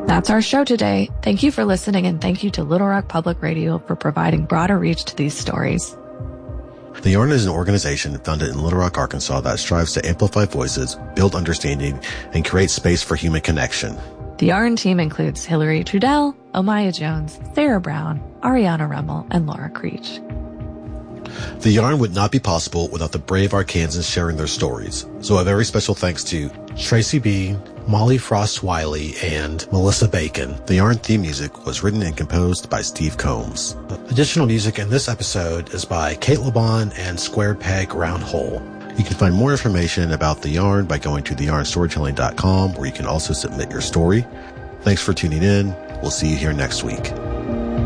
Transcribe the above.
That's our show today. Thank you for listening, and thank you to Little Rock Public Radio for providing broader reach to these stories. The Yarn is an organization founded in Little Rock, Arkansas that strives to amplify voices, build understanding, and create space for human connection. The Yarn team includes Hillary Trudell, Omaya Jones, Sarah Brown, Ariana Rummel, and Laura Creech. The Yarn would not be possible without the brave Arkansans sharing their stories. So a very special thanks to Tracy Bean, Molly Frost Wiley, and Melissa Bacon. The Yarn theme music was written and composed by Steve Combs. Additional music in this episode is by Kate LeBon and Square Peg Round Hole. You can find more information about The Yarn by going to theyarnstorytelling.com, where you can also submit your story. Thanks for tuning in. We'll see you here next week.